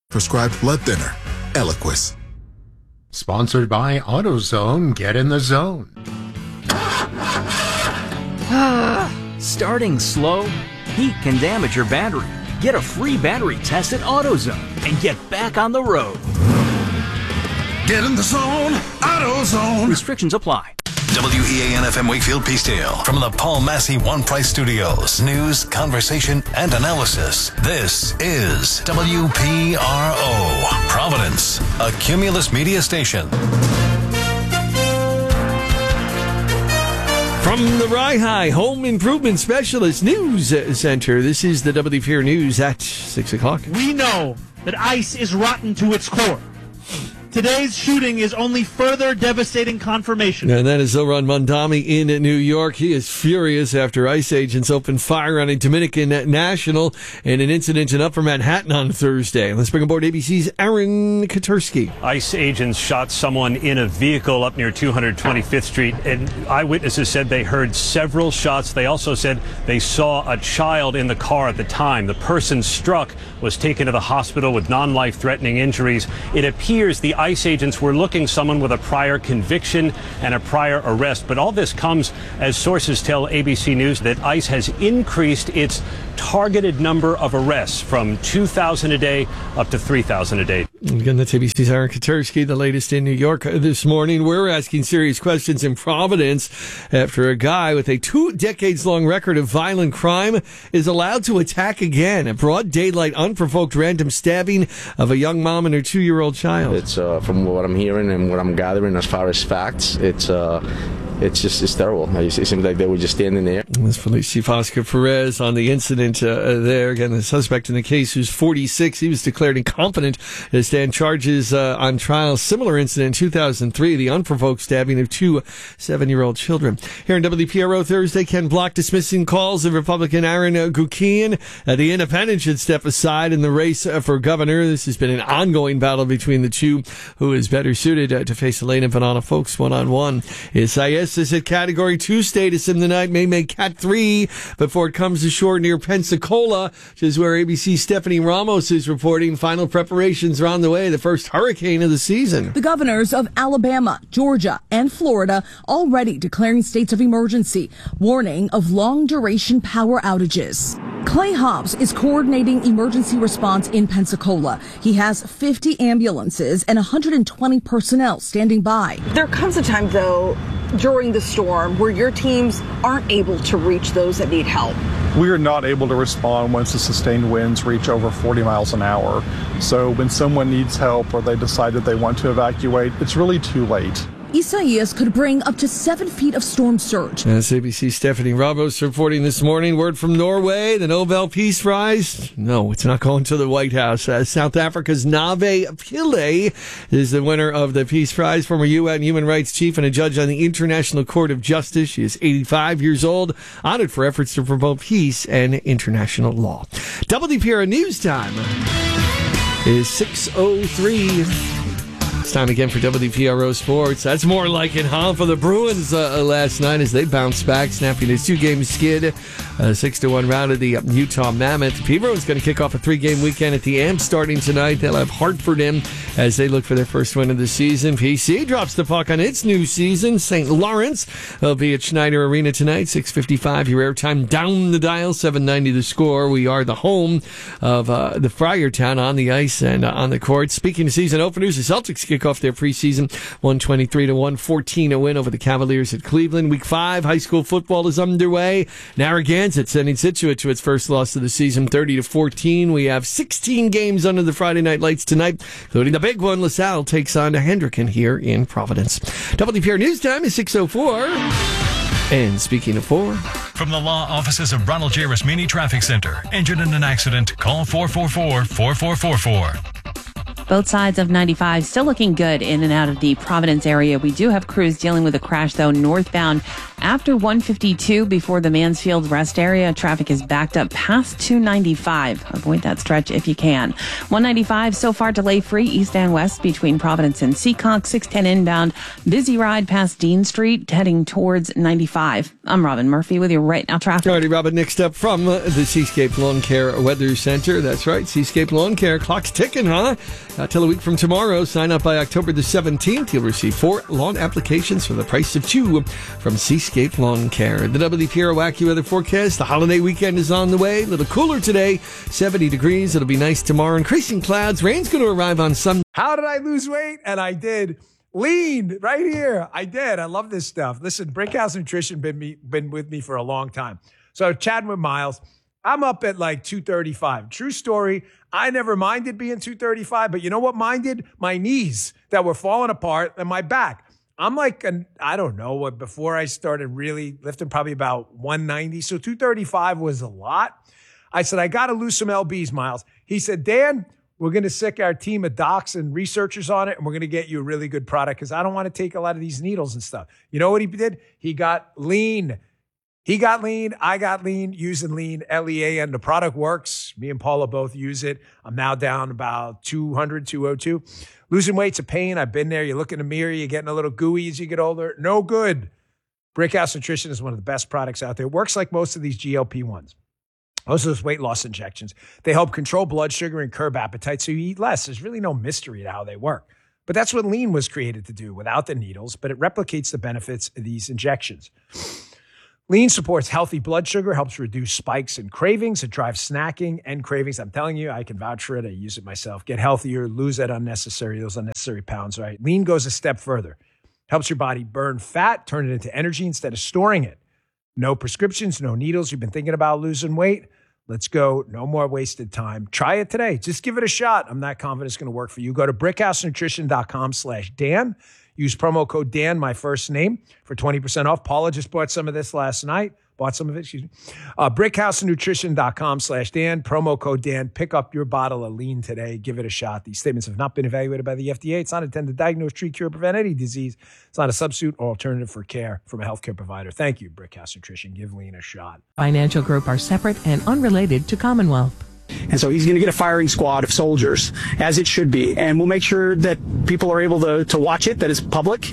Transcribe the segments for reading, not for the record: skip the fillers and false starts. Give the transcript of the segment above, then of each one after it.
Prescribed blood thinner, Eliquis. Sponsored by AutoZone. Get in the zone. Starting slow? Heat can damage your battery. Get a free battery test at AutoZone and get back on the road. Get in the zone, AutoZone. Restrictions apply. WEAN-FM Wakefield Peacedale from the Paul Massey One Price Studios. News, conversation, and analysis. This is WPRO, Providence, a Cumulus media station. From the Rye Home Improvement Specialist News Center, this is the WPR News at 6 o'clock. We know that ICE is rotten to its core. Today's shooting is only further devastating confirmation. And that is Zoran Mondami in New York. He is furious after ICE agents opened fire on a Dominican national in an incident in Upper Manhattan on Thursday. Let's bring aboard ABC's Aaron Katursky. ICE agents shot someone in a vehicle up near 225th Street, and eyewitnesses said they heard several shots. They also said they saw a child in the car at the time. The person struck was taken to the hospital with non-life-threatening injuries. It appears the ICE agents were looking someone with a prior conviction and a prior arrest. But all this comes as sources tell ABC News that ICE has increased its targeted number of arrests from 2,000 a day up to 3,000 a day. Again, that's ABC's Aaron Katursky, the latest in New York this morning. We're asking serious questions in Providence after a guy with a 2 decades-long record of violent crime is allowed to attack again. A broad daylight, unprovoked random stabbing of a young mom and her 2-year-old child. It's from what I'm hearing and what I'm gathering as far as facts, it's terrible. It seems like they were just standing there. This Police Chief Oscar Perez on the incident there. Again, the suspect in the case, who's 46, he was declared incompetent to stand charges on trial. Similar incident in 2003, the unprovoked stabbing of 2 7-year-old children. Here in WPRO Thursday, Ken Block dismissing calls of Republican Aaron Gukian. The Independent should step aside in the race for governor. This has been an ongoing battle between the two. Who is better suited to face Elena Banana Folks one-on-one? Isaias is at Category 2 status in the night, may make Cat 3 before it comes ashore near Pensacola, which is where ABC's Stephanie Ramos is reporting. Final preparations are on the way, the first hurricane of the season. The governors of Alabama, Georgia, and Florida already declaring states of emergency, warning of long-duration power outages. Clay Hobbs is coordinating emergency response in Pensacola. He has 50 ambulances and 120 personnel standing by. There comes a time, though, during the storm where your teams aren't able to reach those that need help. We are not able to respond once the sustained winds reach over 40 miles an hour. So when someone needs help or they decide that they want to evacuate, it's really too late. Isaias could bring up to 7 feet of storm surge. As ABC Stephanie Ramos reporting this morning, word from Norway, the Nobel Peace Prize. No, it's not going to the White House. South Africa's Nave Pillay is the winner of the Peace Prize, former UN human rights chief and a judge on the International Court of Justice. She is 85 years old, honored for efforts to promote peace and international law. WPR News Time is 6:03. It's time again for WPRO Sports. That's more like it, huh? For the Bruins last night as they bounced back, snapping a 2-game skid, 6-1 rout of the Utah Mammoth. The Bruins going to kick off a 3-game weekend at the Amp starting tonight. They'll have Hartford in as they look for their first win of the season. PC drops the puck on its new season. St. Lawrence will be at Schneider Arena tonight, 6:55. Your airtime down the dial, 790 the score. We are the home of the Friartown on the ice and on the court. Speaking of season openers, the Celtics kick off their preseason 123-114, a win over the Cavaliers at Cleveland. Week 5 high school football is underway. Narragansett sending Scituate to its first loss of the season, 30-14. We have 16 games under the Friday night lights tonight, including the big one. LaSalle takes on Hendricken here in Providence. WPR News Time is 6:04. And speaking of 4, from the law offices of Ronald J. Rasmini Traffic Center. Injured in an accident? Call 444-4444. Both sides of 95 still looking good in and out of the Providence area. We do have crews dealing with a crash, though, northbound After 152 before the Mansfield rest area, traffic is backed up past 295. Avoid that stretch if you can. 195 so far delay-free east and west between Providence and Seekonk. 610 inbound. Busy ride past Dean Street heading towards 95. I'm Robin Murphy with you right now traffic. All righty, Robin, next up from the Seascape Lawn Care Weather Center. That's right, Seascape Lawn Care. Clock's ticking, huh? Till a week from tomorrow. Sign up by October the 17th. You'll receive 4 lawn applications for the price of 2 from Seascape Lawn Care. The WPRO AccuWeather forecast. The holiday weekend is on the way. A little cooler today, 70 degrees. It'll be nice tomorrow. Increasing clouds. Rain's going to arrive on Sunday. How did I lose weight? And I did. Lean right here. I did. I love this stuff. Listen, Brickhouse Nutrition been with me for a long time. So chatting with Miles, I'm up at like 235. True story. I never minded being 235, but you know what minded? My knees that were falling apart and my back. I'm like, I don't know, before I started really lifting, probably about 190. So 235 was a lot. I said, I got to lose some LBs, Miles. He said, Dan, we're going to sick our team of docs and researchers on it, and we're going to get you a really good product because I don't want to take a lot of these needles and stuff. You know what he did? He got lean. He got lean. I got lean using lean, LEAN. The product works. Me and Paula both use it. I'm now down about 200, 202. Losing weight's a pain. I've been there. You look in the mirror, you're getting a little gooey as you get older. No good. Brickhouse Nutrition is one of the best products out there. It works like most of these GLP-1s. Most of those weight loss injections. They help control blood sugar and curb appetite so you eat less. There's really no mystery to how they work. But that's what lean was created to do without the needles, but it replicates the benefits of these injections. Lean supports healthy blood sugar, helps reduce spikes and cravings. It drives snacking and cravings. I'm telling you, I can vouch for it. I use it myself. Get healthier, lose those unnecessary pounds, right? Lean goes a step further. Helps your body burn fat, turn it into energy instead of storing it. No prescriptions, no needles. You've been thinking about losing weight? Let's go. No more wasted time. Try it today. Just give it a shot. I'm not confident it's going to work for you. Go to brickhousenutrition.com/Dan. Use promo code Dan, my first name, for 20% off. Paula just bought some of this last night. brickhousenutrition.com/Dan. Promo code Dan. Pick up your bottle of lean today. Give it a shot. These statements have not been evaluated by the FDA. It's not intended to diagnose, treat, cure, prevent any disease. It's not a substitute or alternative for care from a healthcare provider. Thank you, Brickhouse Nutrition. Give lean a shot. Financial Group are separate and unrelated to Commonwealth. And so he's going to get a firing squad of soldiers, as it should be. And we'll make sure that people are able to watch it, that it's public.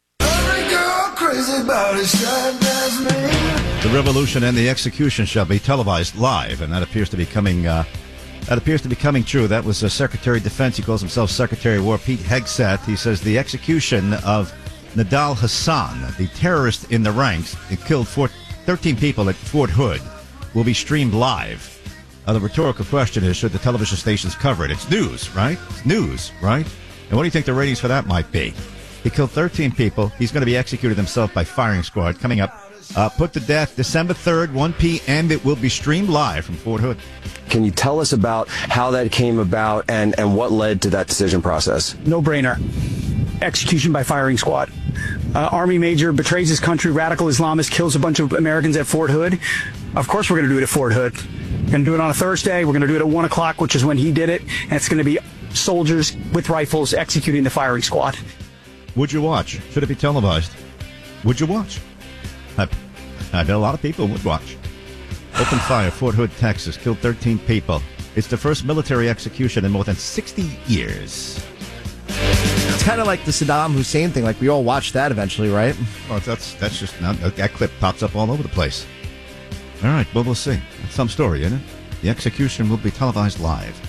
The revolution and the execution shall be televised live, and that appears to be coming true. That was Secretary of Defense. He calls himself Secretary of War, Pete Hegseth. He says the execution of Nidal Hasan, the terrorist in the ranks, it killed 13 people at Fort Hood, will be streamed live. The rhetorical question is, should the television stations cover it? It's news, right? It's news, right? And what do you think the ratings for that might be? He killed 13 people. He's going to be executed himself by firing squad. Coming up, put to death December 3rd, 1 p.m. It will be streamed live from Fort Hood. Can you tell us about how that came about and what led to that decision process? No brainer. Execution by firing squad. Army major betrays his country, radical Islamist, kills a bunch of Americans at Fort Hood. Of course we're going to do it at Fort Hood. We're going to do it on a Thursday. We're going to do it at 1 o'clock, which is when he did it. And it's going to be soldiers with rifles executing the firing squad. Would you watch? Should it be televised? Would you watch? I bet a lot of people would watch. Open fire, Fort Hood, Texas, killed 13 people. It's the first military execution in more than 60 years. It's kind of like the Saddam Hussein thing. Like, we all watched that eventually, right? Well, that's just not, that clip pops up all over the place. All right, well, we'll see. That's some story, isn't it? The execution will be televised live.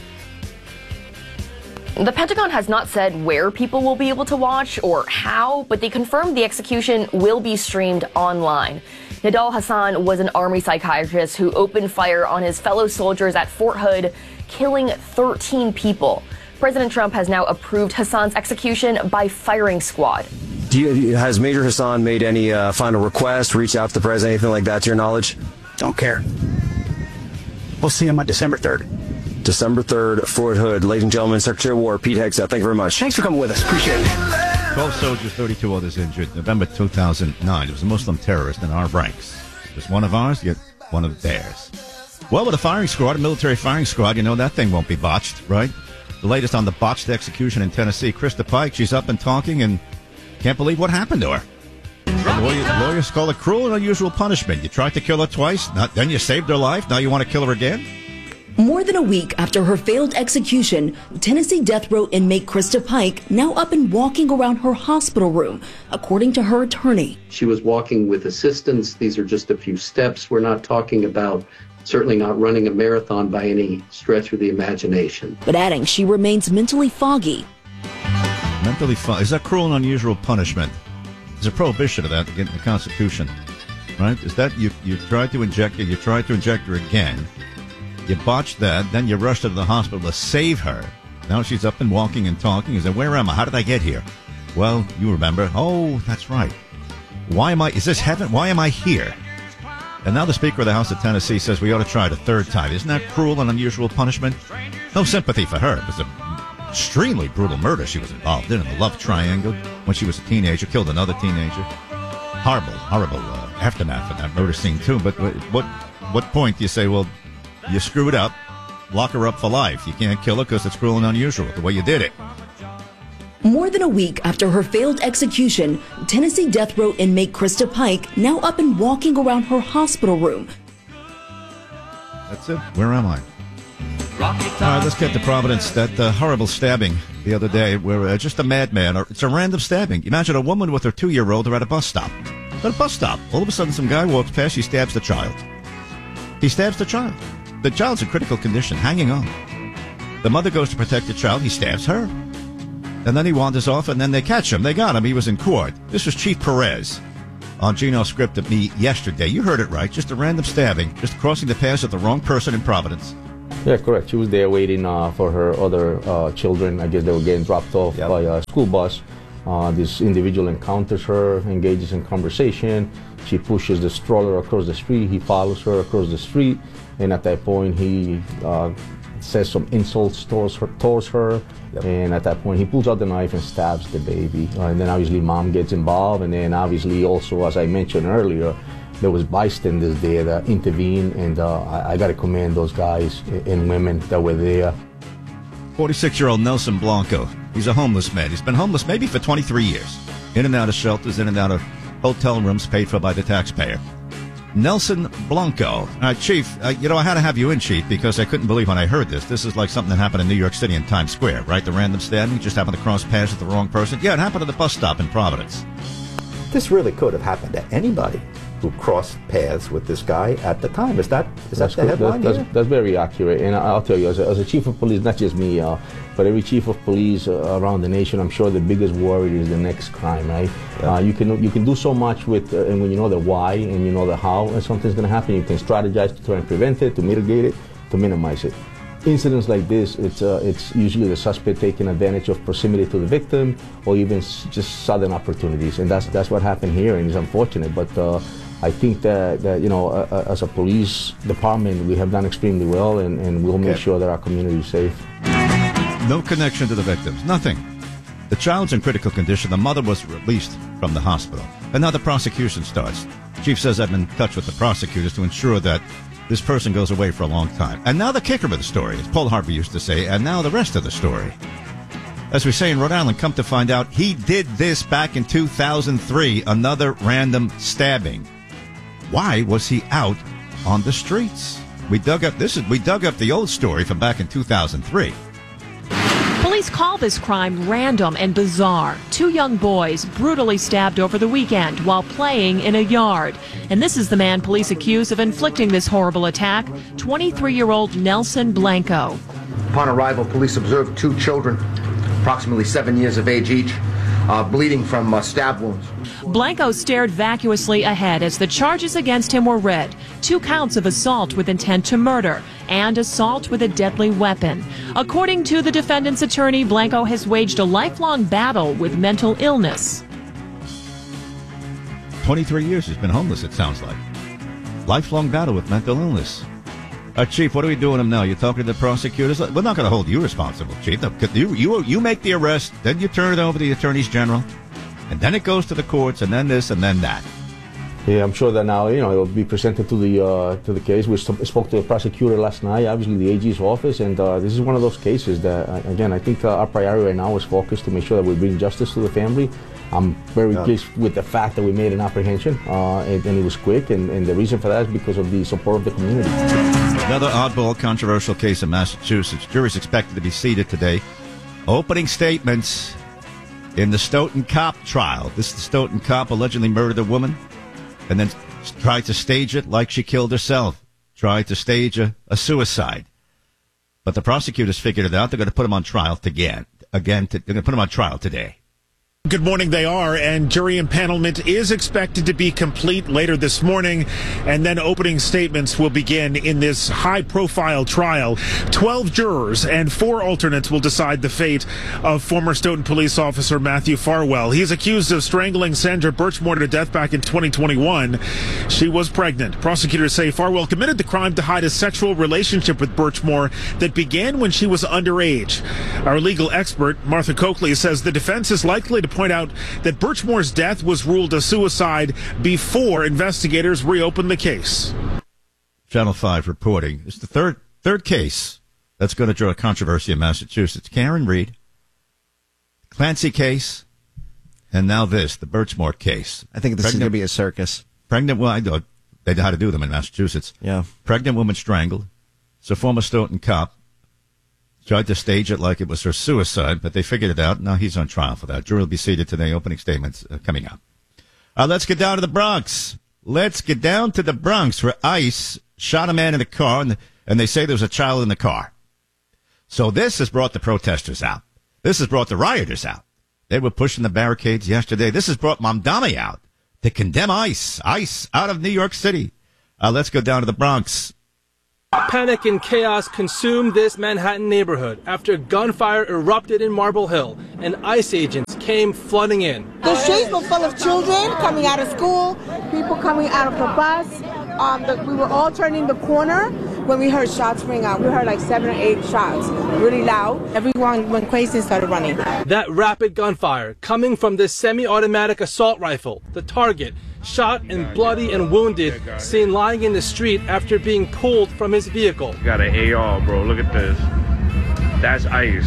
The Pentagon has not said where people will be able to watch or how, but they confirmed the execution will be streamed online. Nidal Hasan was an Army psychiatrist who opened fire on his fellow soldiers at Fort Hood, killing 13 people. President Trump has now approved Hasan's execution by firing squad. Has Major Hasan made any final request, reached out to the president, anything like that to your knowledge? Don't care. We'll see him on December 3rd. December 3rd, Fort Hood. Ladies and gentlemen, Secretary of War, Pete Hegseth, thank you very much. Thanks for coming with us. Appreciate it. 12 soldiers, 32 others injured. November 2009. It was a Muslim terrorist in our ranks. It was one of ours, yet one of theirs. Well, with a firing squad, a military firing squad, you know that thing won't be botched, right? The latest on the botched execution in Tennessee. Krista Pike, she's up and talking and can't believe what happened to her. Lawyers call it cruel and unusual punishment. You tried to kill her twice, then you saved her life, now you want to kill her again? More than a week after her failed execution, Tennessee death row inmate Krista Pike now up and walking around her hospital room, according to her attorney. She was walking with assistance. These are just a few steps. We're not talking about, certainly not running a marathon by any stretch of the imagination. But adding she remains mentally foggy. Mentally foggy? Is that cruel and unusual punishment? There's a prohibition of that in the Constitution, right? Is that you tried to inject her, you tried to inject her again. You botched that, then you rushed her to the hospital to save her. Now she's up and walking and talking. You say, where am I? How did I get here? Well, you remember. Oh, that's right. Is this heaven? Why am I here? And now the Speaker of the House of Tennessee says we ought to try it a third time. Isn't that cruel and unusual punishment? No sympathy for her. It was an extremely brutal murder she was involved in a love triangle when she was a teenager, killed another teenager. Horrible aftermath of that murder scene, too. But what point do you say, well, you screwed up, lock her up for life. You can't kill her because it's cruel and unusual, the way you did it. More than a week after her failed execution, Tennessee death row inmate Krista Pike now up and walking around her hospital room. That's it. Where am I? All right, let's get to Providence. That horrible stabbing the other day where just a madman, or it's a random stabbing. Imagine a woman with her 2-year-old are at a bus stop. At a bus stop. All of a sudden some guy walks past, she stabs the child. He stabs the child. The child's in critical condition, hanging on. The mother goes to protect the child. He stabs her. And then he wanders off, and then they catch him. They got him. He was in court. This was Chief Perez on Gino Script at me yesterday. You heard it right. Just a random stabbing. Just crossing the paths of the wrong person in Providence. Yeah, correct. She was there waiting for her other children. I guess they were getting dropped off by a school bus. This individual encounters her, engages in conversation. She pushes the stroller across the street. He follows her across the street. And at that point, he says some insults towards her. Yep. And at that point, he pulls out the knife and stabs the baby. And then obviously mom gets involved. And then obviously also, as I mentioned earlier, there was bystanders there that intervened. And I got to commend those guys and women that were there. 46-year-old Nelson Blanco. He's a homeless man. He's been homeless maybe for 23 years. In and out of shelters, in and out of hotel rooms paid for by the taxpayer. Nelson Blanco. Chief, I had to have you in, Chief, because I couldn't believe when I heard this. This is like something that happened in New York City in Times Square, right? The random stabbing, just happened to cross paths with the wrong person. Yeah, it happened at the bus stop in Providence. This really could have happened to anybody who crossed paths with this guy at the time. Is that the headline? That's very accurate. And I'll tell you, as a chief of police, not just me, but every chief of police around the nation, I'm sure the biggest worry is the next crime, right? Yeah. You can do so much with, and when you know the why and you know the how, and something's going to happen, you can strategize to try and prevent it, to mitigate it, to minimize it. Incidents like this, it's usually the suspect taking advantage of proximity to the victim, or even just sudden opportunities, and that's what happened here, and it's unfortunate. But I think that as a police department, we have done extremely well, and we'll make sure that our community is safe. No connection to the victims, nothing. The child's in critical condition. The mother was released from the hospital, and now the prosecution starts. Chief says I've been in touch with the prosecutors to ensure that this person goes away for a long time. And now the kicker of the story, as Paul Harvey used to say, and now the rest of the story. As we say in Rhode Island, come to find out, he did this back in 2003, another random stabbing. Why was he out on the streets? We dug up the old story from back in 2003. Police call this crime random and bizarre. 2 young boys brutally stabbed over the weekend while playing in a yard. And this is the man police accuse of inflicting this horrible attack, 23-year-old Nelson Blanco. Upon arrival, police observed 2 children, approximately 7 years of age each, bleeding from stab wounds. Blanco stared vacuously ahead as the charges against him were read. 2 counts of assault with intent to murder and assault with a deadly weapon. According to the defendant's attorney, Blanco has waged a lifelong battle with mental illness. 23 years he's been homeless, it sounds like. Lifelong battle with mental illness. Chief, what are we doing him now? You're talking to the prosecutors? We're not going to hold you responsible, Chief. You make the arrest, then you turn it over to the attorneys general, and then it goes to the courts, and then this, and then that. Yeah, I'm sure that now, it will be presented to the case. We spoke to the prosecutor last night, obviously the AG's office, and this is one of those cases that, again, I think our priority right now is focused to make sure that we bring justice to the family. I'm very pleased with the fact that we made an apprehension, and it was quick, and the reason for that is because of the support of the community. Another oddball, controversial case in Massachusetts. Jury's expected to be seated today. Opening statements in the Stoughton cop trial. This is the Stoughton cop allegedly murdered a woman and then tried to stage it like she killed herself, tried to stage a suicide. But the prosecutors figured it out. They're going to put him on trial again. They're going to put him on trial today. Good morning, they are, and jury empanelment is expected to be complete later this morning, and then opening statements will begin in this high-profile trial. 12 jurors and 4 alternates will decide the fate of former Stoughton police officer Matthew Farwell. He is accused of strangling Sandra Birchmore to death back in 2021. She was pregnant. Prosecutors say Farwell committed the crime to hide a sexual relationship with Birchmore that began when she was underage. Our legal expert, Martha Coakley, says the defense is likely to point out that Birchmore's death was ruled a suicide before investigators reopened the case. Channel 5 reporting. It's the third case that's going to draw controversy in Massachusetts. Karen Reed, Clancy case, and now this, the Birchmore case. I think this is going to be a circus. Pregnant, well, I know they know how to do them in Massachusetts. Yeah. Pregnant woman strangled. It's a former Stoughton cop. Tried to stage it like it was her suicide, but they figured it out. Now he's on trial for that. Jury will be seated today. Opening statements coming up. Let's get down to the Bronx. Let's get down to the Bronx where ICE shot a man in the car, and they say there was a child in the car. So this has brought the protesters out. This has brought the rioters out. They were pushing the barricades yesterday. This has brought Mamdani out to condemn ICE. ICE out of New York City. Let's go down to the Bronx. Panic and chaos consumed this Manhattan neighborhood after gunfire erupted in Marble Hill and ICE agents came flooding in. The streets were full of children coming out of school, people coming out of the bus. We were all turning the corner when we heard shots ring out. We heard like 7 or 8 shots, really loud. Everyone went crazy and started running. That rapid gunfire coming from this semi-automatic assault rifle, the target, shot and bloody and wounded, seen lying in the street after being pulled from his vehicle. Got an AR, bro. Look at this. That's ICE.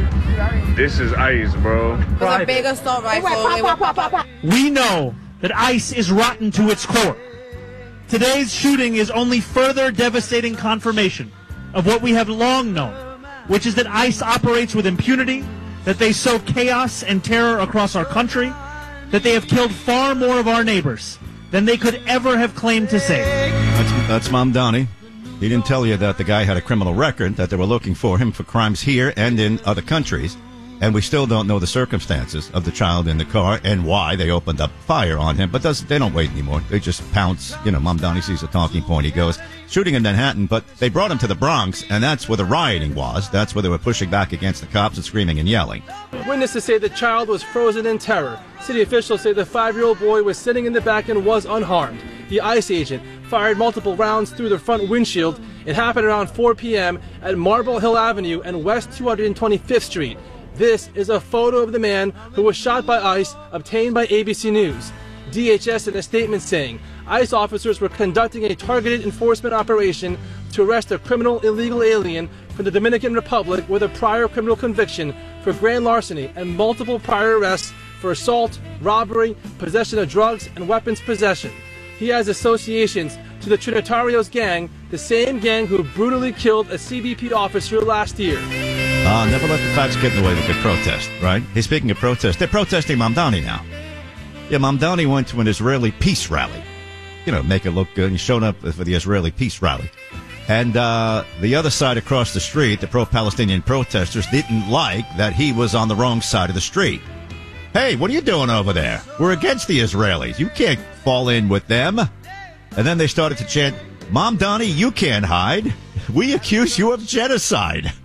This is ICE, bro. It was a big assault rifle. We know that ICE is rotten to its core. Today's shooting is only further devastating confirmation of what we have long known, which is that ICE operates with impunity, that they sow chaos and terror across our country, that they have killed far more of our neighbors than they could ever have claimed to save. That's Mamdani. He didn't tell you that the guy had a criminal record, that they were looking for him for crimes here and in other countries, and we still don't know the circumstances of the child in the car and why they opened up fire on him. But they don't wait anymore. They just pounce. Mamdani sees a talking point. He goes, shooting in Manhattan, but they brought him to the Bronx, and that's where the rioting was. That's where they were pushing back against the cops and screaming and yelling. Witnesses say the child was frozen in terror. City officials say the 5-year-old boy was sitting in the back and was unharmed. The ICE agent fired multiple rounds through the front windshield. It happened around 4 p.m. at Marble Hill Avenue and West 225th Street. This is a photo of the man who was shot by ICE, obtained by ABC News. DHS in a statement saying ICE officers were conducting a targeted enforcement operation to arrest a criminal illegal alien from the Dominican Republic with a prior criminal conviction for grand larceny and multiple prior arrests for assault, robbery, possession of drugs, and weapons possession. He has associations to the Trinitarios gang, the same gang who brutally killed a CBP officer last year. Never let the facts get in the way of a good protest, right? Hey, speaking of protest, they're protesting Mamdani now. Yeah, Mamdani went to an Israeli peace rally. Make it look good. He showed up for the Israeli peace rally. And the other side across the street, the pro-Palestinian protesters, didn't like that he was on the wrong side of the street. Hey, what are you doing over there? We're against the Israelis. You can't fall in with them. And then they started to chant, Mamdani, you can't hide. We accuse you of genocide.